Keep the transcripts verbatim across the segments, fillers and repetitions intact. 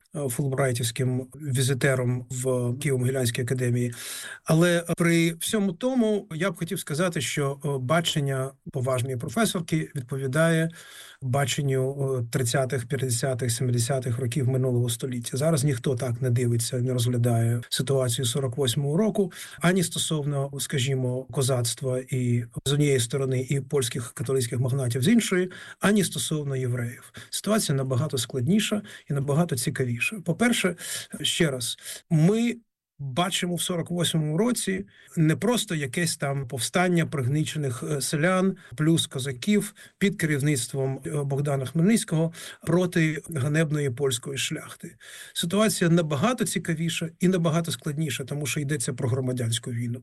фулбрайтівським візитером в Києво-Могилянській академії. Але при всьому тому я б хотів сказати, що бачення поважної професорки відповідає баченню тридцятих, п'ятдесятих, сімдесятих років минулого століття. Зараз ніхто так не дивиться, не розглядає ситуацію сорок восьмого року, ані стосовно, скажімо, козацтва і з однієї сторони і польських католицьких магнатів з іншої, ані стосовно євреїв. Ситуація набагато складніша і набагато цікавіша. По-перше, ще раз, ми бачимо в сорок восьмому році не просто якесь там повстання пригнічених селян плюс козаків під керівництвом Богдана Хмельницького проти ганебної польської шляхти. Ситуація набагато цікавіша і набагато складніша, тому що йдеться про громадянську війну.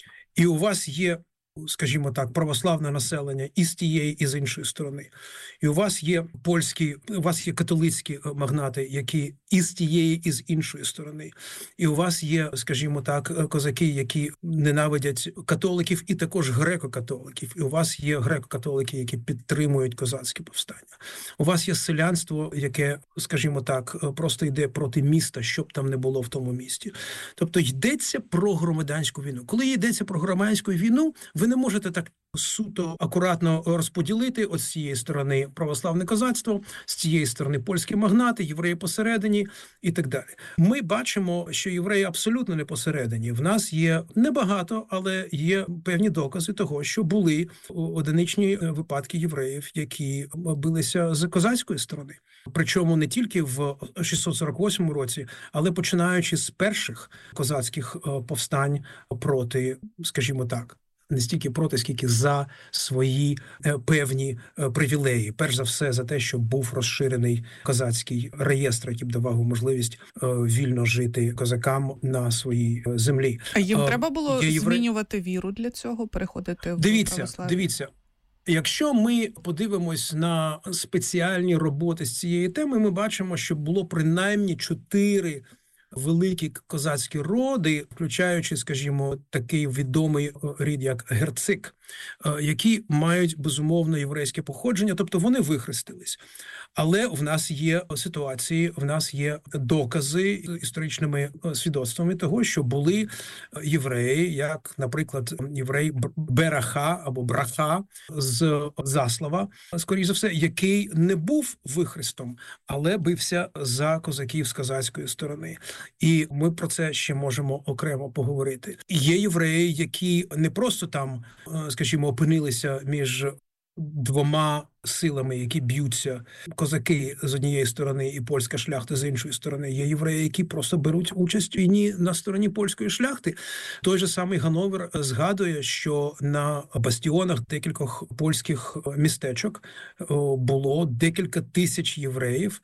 І у вас є, скажімо так, православне населення і з тієї, і з іншої сторони. І у вас є польські, у вас є католицькі магнати, які і з тієї, і з іншої сторони. І у вас є, скажімо так, козаки, які ненавидять католиків і також греко-католиків. І у вас є греко-католики, які підтримують козацьке повстання. У вас є селянство, яке, скажімо так, просто йде проти міста, щоб там не було в тому місті. Тобто йдеться про громадянську війну. Коли йдеться про громадянську війну, ви не можете так суто акуратно розподілити от з цієї сторони православне козацтво, з цієї сторони польські магнати, євреї посередині і так далі. Ми бачимо, що євреї абсолютно не посередині. В нас є небагато, але є певні докази того, що були одиничні випадки євреїв, які билися з козацької сторони. Причому не тільки в шістсот сорок восьмому році, але починаючи з перших козацьких повстань проти, скажімо так, не стільки проти, скільки за свої е, певні е, привілеї. Перш за все, за те, що був розширений козацький реєстр, який б давав можливість е, вільно жити козакам на своїй е, землі. А їм е, треба було євре... змінювати віру для цього, переходити в дивіться, православ'я? Дивіться, якщо ми подивимось на спеціальні роботи з цієї теми, ми бачимо, що було принаймні чотири великі козацькі роди, включаючи, скажімо, такий відомий рід, як Герцик, які мають, безумовно, єврейське походження, тобто вони вихрестились. Але в нас є ситуації, в нас є докази з історичними свідоцтвами того, що були євреї, як, наприклад, єврей Бераха або Браха з Заслава, скоріше за все, який не був вихрестом, але бився за козаків з козацької сторони. І ми про це ще можемо окремо поговорити. Є євреї, які не просто там, скажімо, опинилися між двома силами, які б'ються, козаки з однієї сторони і польська шляхта з іншої сторони. Є євреї, які просто беруть участь у війні на стороні польської шляхти. Той же самий Гановер згадує, що на бастіонах декількох польських містечок було декілька тисяч євреїв,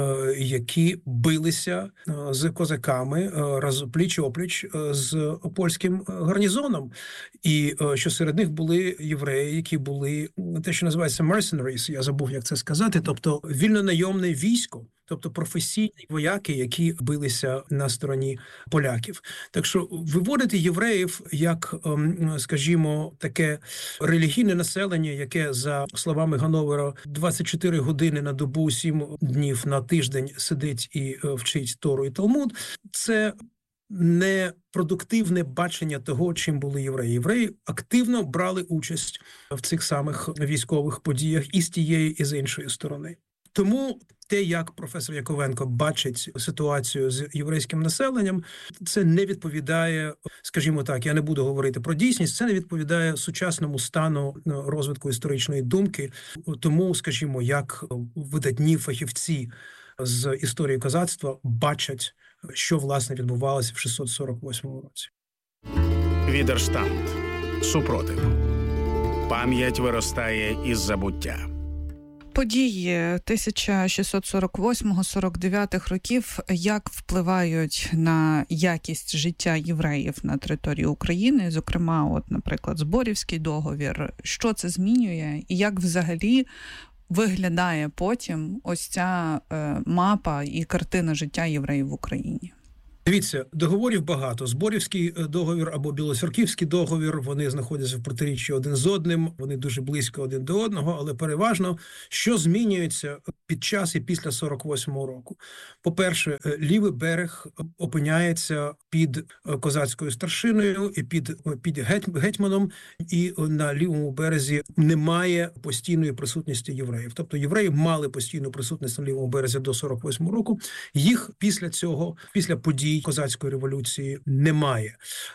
які билися з козаками пліч-опліч з польським гарнізоном. І що серед них були євреї, які були те, що називається mercenary, я забув, як це сказати, тобто вільнонайомне військо, тобто професійні вояки, які билися на стороні поляків. Так що виводити євреїв як, скажімо, таке релігійне населення, яке, за словами Гановера, двадцять чотири години на добу, сім днів на тиждень сидить і вчить Тору і Талмуд, це непродуктивне бачення того, чим були євреї. Євреї активно брали участь в цих самих військових подіях і з тієї, і з іншої сторони. Тому те, як професор Яковенко бачить ситуацію з єврейським населенням, це не відповідає, скажімо так, я не буду говорити про дійсність, це не відповідає сучасному стану розвитку історичної думки. Тому, скажімо, як видатні фахівці з історії козацтва бачать, що, власне, відбувалося в шістсот сорок восьмому році. Відерштант. Супротив. Пам'ять виростає із забуття. Події тисяча шістсот сорок восьмого - сорок дев'ятого років як впливають на якість життя євреїв на території України, зокрема, от, наприклад, Зборівський договір. Що це змінює і як взагалі виглядає потім ось ця е, мапа і картина життя євреїв в Україні? Дивіться, договорів багато. Зборівський договір або Білоцерківський договір, вони знаходяться в протиріччі один з одним, вони дуже близько один до одного, але переважно, що змінюється під час і після сорок восьмого року. По-перше, лівий берег опиняється під козацькою старшиною і під, під гетьманом, і на лівому березі немає постійної присутності євреїв. Тобто євреї мали постійну присутність на лівому березі до сорок восьмого року, їх після цього, після подій козацької революції немає.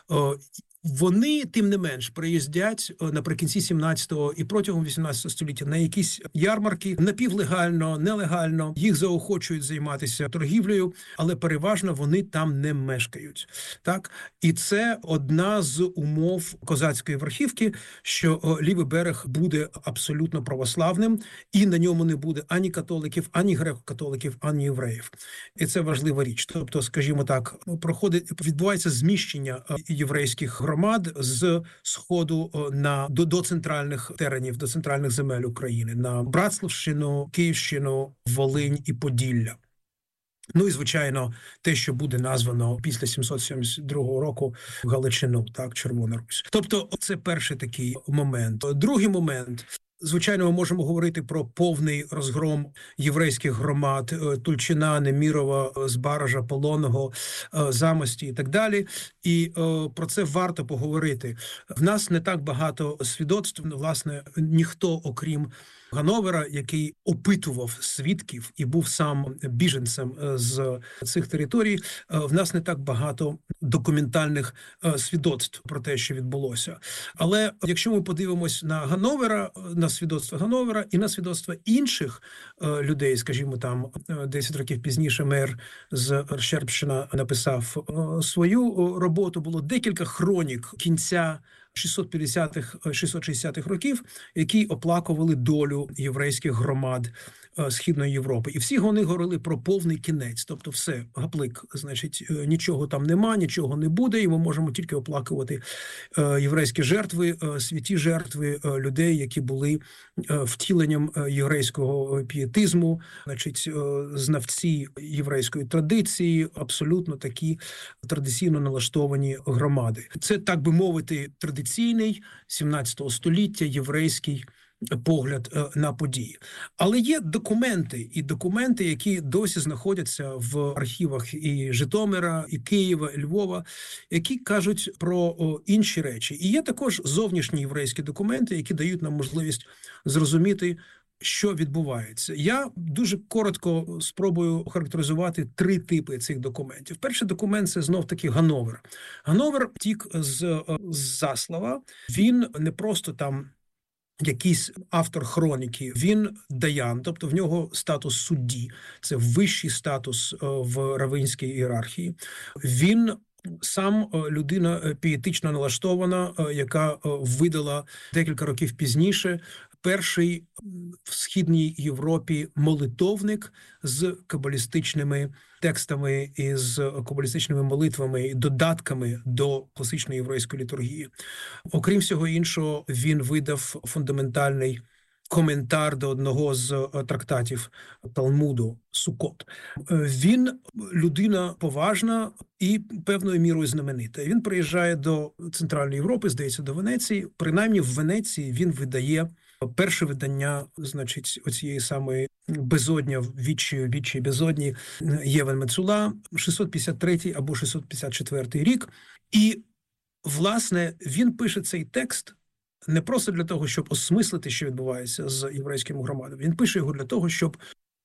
Вони, тим не менш, приїздять наприкінці сімнадцятого і протягом вісімнадцятого століття на якісь ярмарки, напівлегально, нелегально, їх заохочують займатися торгівлею, але переважно вони там не мешкають. Так? І це одна з умов козацької верхівки, що лівий берег буде абсолютно православним, і на ньому не буде ані католиків, ані греко-католиків, ані євреїв. І це важлива річ. Тобто, скажімо так, проходить, відбувається зміщення єврейських громад з сходу на до, до центральних теренів, до центральних земель України, на Братславщину, Київщину, Волинь і Поділля. Ну і, звичайно, те, що буде названо після сімсот сімдесят другого року Галичину, так, Червона Русь. Тобто, це перший такий момент. Другий момент. Звичайно, ми можемо говорити про повний розгром єврейських громад Тульчина, Немірова, Збаража, Полонного, Замості і так далі. І про це варто поговорити. В нас не так багато свідоцтв, власне, ніхто, окрім Гановера, який опитував свідків і був сам біженцем з цих територій, в нас не так багато документальних свідоцтв про те, що відбулося. Але якщо ми подивимось на Гановера, на свідоцтва Гановера і на свідоцтва інших людей, скажімо, там десять років пізніше мер з Щербщина написав свою роботу, було декілька хронік кінця шістсот п'ятдесятих - шістсот шістдесятих років, які оплакували долю єврейських громад Східної Європи. І всі вони говорили про повний кінець. Тобто все, гаплик, значить, нічого там нема, нічого не буде, і ми можемо тільки оплакувати єврейські жертви, святі жертви людей, які були втіленням єврейського пієтизму, значить, знавці єврейської традиції, абсолютно такі традиційно налаштовані громади. Це, так би мовити, традиційний сімнадцятого століття єврейський погляд на події. Але є документи, і документи, які досі знаходяться в архівах і Житомира, і Києва, і Львова, які кажуть про о, інші речі. І є також зовнішні єврейські документи, які дають нам можливість зрозуміти, що відбувається. Я дуже коротко спробую охарактеризувати три типи цих документів. Перший документ – це знов-таки Гановер. Гановер втік з, з Заслава. Він не просто там якийсь автор хроніки, він даян, тобто в нього статус судді, це вищий статус в равинській ієрархії. Він сам людина пієтично налаштована, яка видала декілька років пізніше перший в Східній Європі молитовник з кабалістичними текстами і з кабалістичними молитвами, і додатками до класичної єврейської літургії. Окрім всього іншого, він видав фундаментальний коментар до одного з трактатів Талмуду Сукот. Він людина поважна і певною мірою знаменита. Він приїжджає до Центральної Європи, здається, до Венеції. Принаймні в Венеції він видає перше видання, значить, оцієї самої безодня, вічі, вічі безодні Євен Мецула, шістсот п'ятдесят третій або шістсот п'ятдесят четвертий рік. І, власне, він пише цей текст не просто для того, щоб осмислити, що відбувається з єврейськими громадами. Він пише його для того, щоб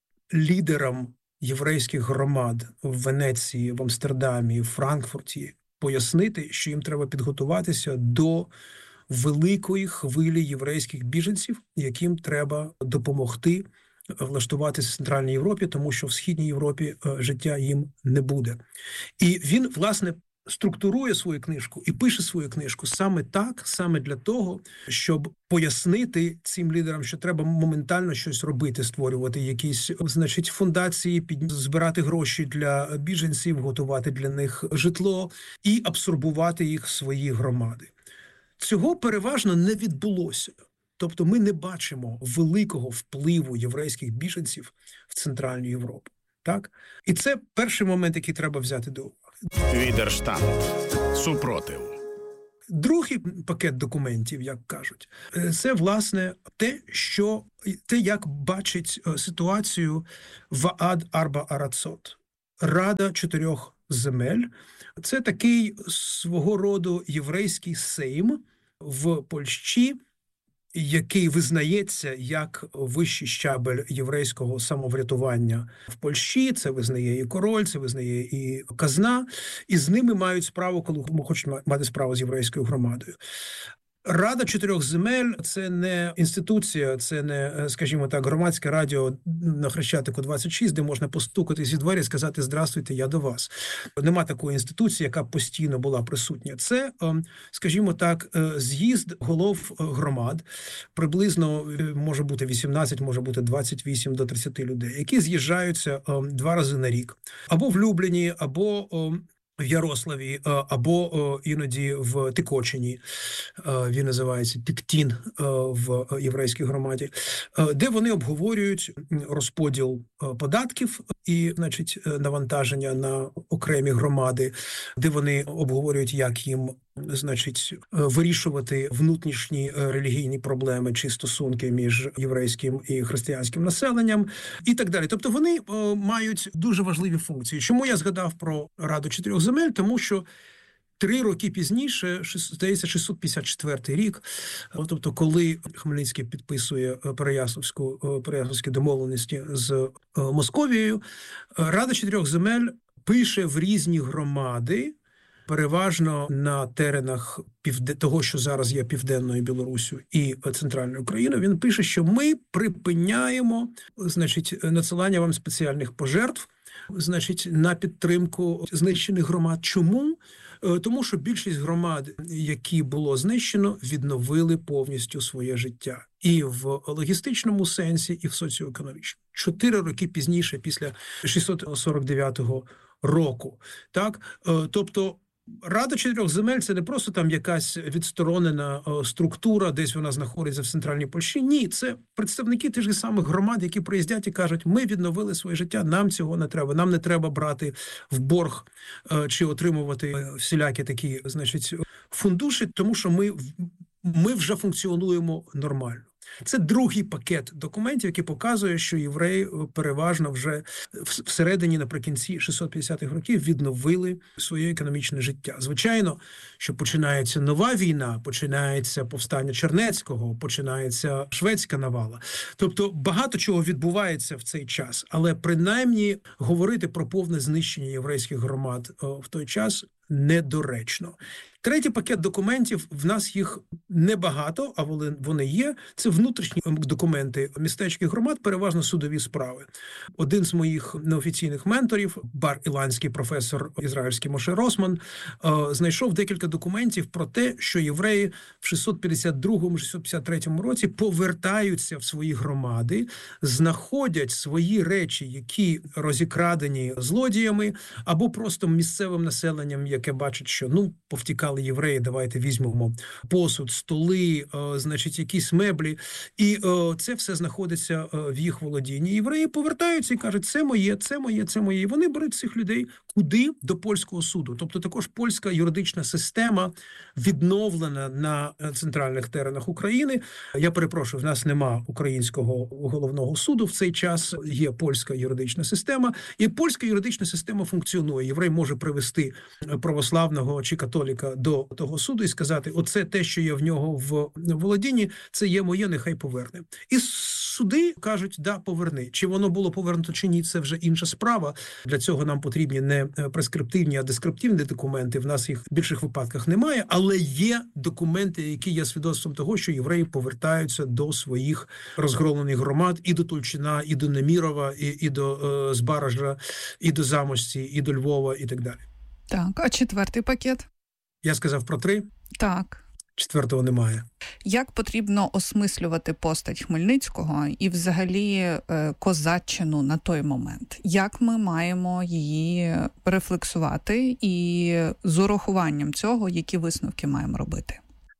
лідерам єврейських громад в Венеції, в Амстердамі, в Франкфурті пояснити, що їм треба підготуватися до великої хвилі єврейських біженців, яким треба допомогти влаштуватися в Центральній Європі, тому що в Східній Європі життя їм не буде. І він, власне, структурує свою книжку і пише свою книжку саме так, саме для того, щоб пояснити цим лідерам, що треба моментально щось робити, створювати якісь, значить, фундації, під... збирати гроші для біженців, готувати для них житло і абсорбувати їх в свої громади. Цього переважно не відбулося. Тобто ми не бачимо великого впливу єврейських біженців в Центральну Європу. Так? І це перший момент, який треба взяти до уваги. Відерштант. Супротив. Другий пакет документів, як кажуть, це, власне, те, що, те, як бачить ситуацію Ваад Арба Арацот. Рада чотирьох земель. Це такий свого роду єврейський сейм в Польщі, який визнається як вищий щабель єврейського самоврятування в Польщі. Це визнає і король, це визнає і казна. І з ними мають справу, коли хочуть мати справу з єврейською громадою. Рада чотирьох земель – це не інституція, це не, скажімо так, громадське радіо на Хрещатику двадцять шість, де можна постукати зі двері і сказати «Здравствуйте, я до вас». Нема такої інституції, яка постійно була присутня. Це, скажімо так, з'їзд голов громад, приблизно може бути вісімнадцять, може бути двадцять вісім до тридцять людей, які з'їжджаються два рази на рік. Або в Любліні, або в Ярославі, або іноді в Тикочині, він називається Тиктін в єврейській громаді, де вони обговорюють розподіл податків і, значить, навантаження на окремі громади, де вони обговорюють, як їм, значить, вирішувати внутрішні релігійні проблеми чи стосунки між єврейським і християнським населенням і так далі. Тобто вони мають дуже важливі функції. Чому я згадав про Раду чотирьох земель? Тому що три роки пізніше, здається, шістсот п'ятдесят четвертий рік, тобто коли Хмельницький підписує Переяславську, Переяславські домовленості з Московією, Рада чотирьох земель пише в різні громади, переважно на теренах півде... того, що зараз є Південною Білоруссю і Центральною Україною, він пише, що ми припиняємо, значить, надсилання вам спеціальних пожертв, значить, на підтримку знищених громад. Чому? Тому що більшість громад, які було знищено, відновили повністю своє життя. І в логістичному сенсі, і в соціоекономічному. Чотири роки пізніше, після шістсот сорок дев'ятого року. Так? Тобто, Рада чотирьох земель – це не просто там якась відсторонена структура, десь вона знаходиться в центральній Польщі. Ні, це представники тих же самих громад, які приїздять і кажуть, ми відновили своє життя, нам цього не треба. Нам не треба брати в борг чи отримувати всілякі такі, значить, фундуші, тому що ми, ми вже функціонуємо нормально. Це другий пакет документів, який показує, що євреї переважно вже всередині, наприкінці шістсот п'ятдесятих років відновили своє економічне життя. Звичайно, що починається нова війна, починається повстання Чернецького, починається шведська навала. Тобто багато чого відбувається в цей час, але принаймні говорити про повне знищення єврейських громад в той час недоречно. Третій пакет документів, в нас їх небагато, а вони є. Це внутрішні документи містечких громад, переважно судові справи. Один з моїх неофіційних менторів, бар-іландський професор ізраїльський Моше Росман, знайшов декілька документів про те, що євреї в шістсот п'ятдесят другому - шістсот п'ятдесят третьому році повертаються в свої громади, знаходять свої речі, які розікрадені злодіями, або просто місцевим населенням, яке бачить, що, ну, повтікали євреї, давайте візьмемо посуд, столи, о, значить, якісь меблі. І о, це все знаходиться о, в їх володінні. Євреї повертаються і кажуть, це моє, це моє, це моє. І вони беруть цих людей куди? До польського суду. Тобто також польська юридична система відновлена на центральних теренах України. Я перепрошую, в нас нема українського головного суду в цей час, є польська юридична система. І польська юридична система функціонує. Єврей може привести православного чи католіка до того суду і сказати, оце те, що є в нього в володінні, це є моє, нехай поверне. І суди кажуть, да, поверни. Чи воно було повернуто чи ні, це вже інша справа. Для цього нам потрібні не прескриптивні, а дескриптивні документи. В нас їх в більших випадках немає, але є документи, які є свідоцтвом того, що євреї повертаються до своїх розгромлених громад і до Тульчина, і до Немірова, і, і до е, Збаража, і до Замості, і до Львова, і так далі. Так, а четвертий пакет? Я сказав про три? Так. Четвертого немає. Як потрібно осмислювати постать Хмельницького і взагалі козаччину на той момент? Як ми маємо її рефлексувати і з урахуванням цього, які висновки маємо робити?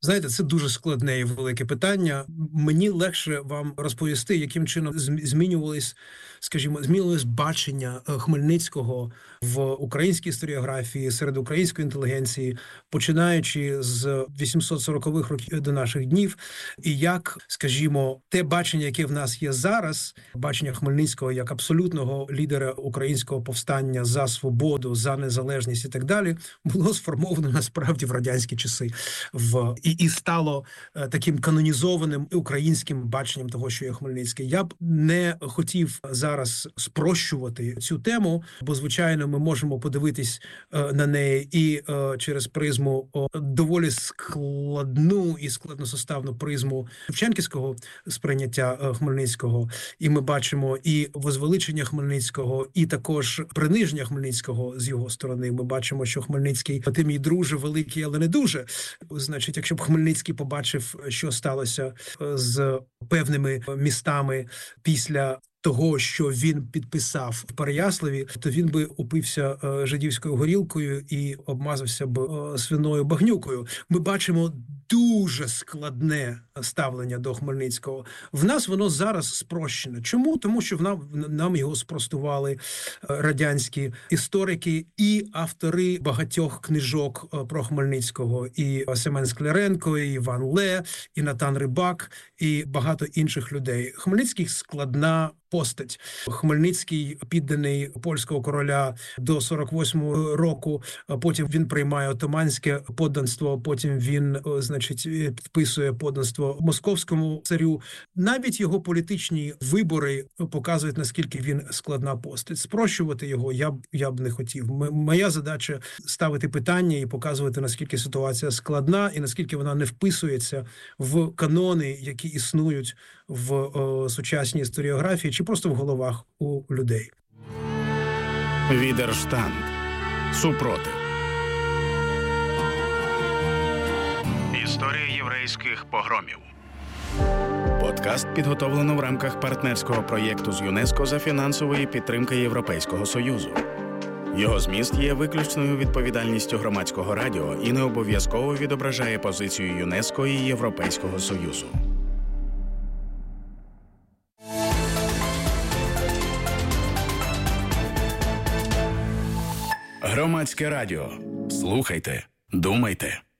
Знаєте, це дуже складне і велике питання. Мені легше вам розповісти, яким чином змінювались, скажімо, змінювалось бачення Хмельницького в українській історіографії, серед української інтелігенції, починаючи з вісімсот сорокових років до наших днів, і як, скажімо, те бачення, яке в нас є зараз, бачення Хмельницького як абсолютного лідера українського повстання за свободу, за незалежність і так далі, було сформовано насправді в радянські часи. В і, і стало е, таким канонізованим українським баченням того, що є Хмельницький. Я б не хотів зараз спрощувати цю тему, бо, звичайно, ми можемо подивитись е, на неї і е, через призму о, доволі складну і складносоставну призму шевченківського сприйняття е, Хмельницького. І ми бачимо і возвеличення Хмельницького, і також приниження Хмельницького з його сторони. Ми бачимо, що Хмельницький, ти мій друже, великий, але не дуже. Значить, якщо б Хмельницький побачив, що сталося з певними містами після того, що він підписав в Переяславі, то він би упився жидівською горілкою і обмазався б свиною багнюкою. Ми бачимо дуже складне ставлення до Хмельницького. В нас воно зараз спрощене. Чому? Тому що нам, нам його спростували радянські історики і автори багатьох книжок про Хмельницького. І Семен Скляренко, і Іван Ле, і Натан Рибак, і багато інших людей. Хмельницький складна постать. Хмельницький підданий польського короля до сорок восьмого року, потім він приймає отоманське подданство, потім він, значить, підписує подданство московському царю. Навіть його політичні вибори показують, наскільки він складна постать. Спрощувати його я б, я б не хотів. М- моя задача ставити питання і показувати, наскільки ситуація складна і наскільки вона не вписується в канони, які існують в о, сучасній історіографії, чи просто в головах у людей. Відерштанд. Супротив. Історія єврейських погромів. Подкаст підготовлено в рамках партнерського проєкту з ЮНЕСКО за фінансової підтримки Європейського Союзу. Його зміст є виключною відповідальністю громадського радіо і не обов'язково відображає позицію ЮНЕСКО і Європейського Союзу. Громадське радіо. Слухайте, думайте.